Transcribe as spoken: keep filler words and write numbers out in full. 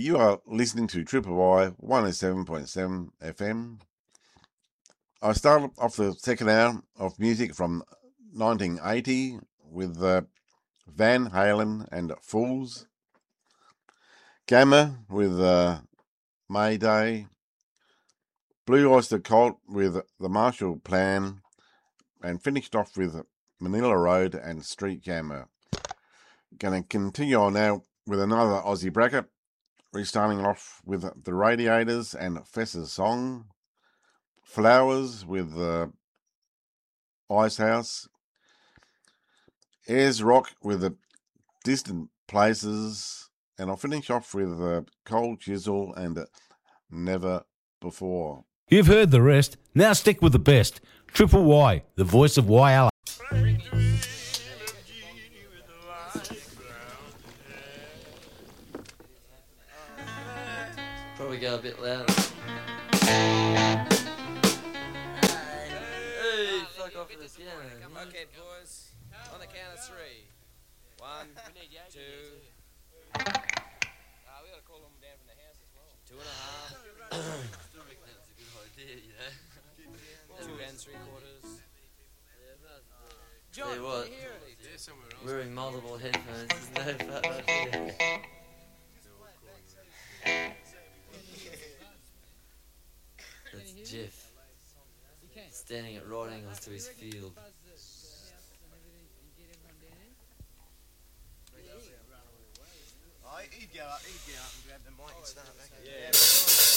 You are listening to Triple Y one oh seven point seven F M. I started off the second hour of music from nineteen eighty with uh, Van Halen and Fools. Gamma with uh, Mayday. Blue Oyster Cult with The Marshall Plan. And finished off with Manila Road and Street Jammer. Going to continue on now with another Aussie bracket. Restarting off with The Radiators and Fess's Song. Flowers with uh, Ice House. Ayers Rock with the Distant Places. And I'll finish off with uh, Cold Chisel and uh, Never Before. You've heard the rest. Now stick with the best. Triple Y, the voice of Wyalla. Probably go a bit louder. Hey, fuck off with this, yeah. Okay, boys. On the count of three. One, two. Uh, we gotta call them down from the house as well. Two and a half. Still reckon that's a good idea, you know. Two and three quarters. Tell you John, what, can you hear it? Yeah, somewhere else. wearing multiple headphones is no fat idea. That's Jeff. Standing at right angles to his field. Oh, he'd go up, he'd go up and grab the mic and start back. Yeah.